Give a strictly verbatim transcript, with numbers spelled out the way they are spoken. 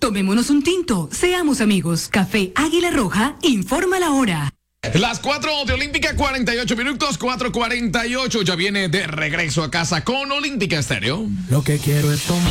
Tomémonos un tinto, seamos amigos. Café Águila Roja, informa la hora. Las cuatro de Olímpica, cuarenta y ocho minutos, cuatro cuarenta y ocho. Ya viene de regreso a casa con Olímpica Estéreo. Lo que quiero es tomar.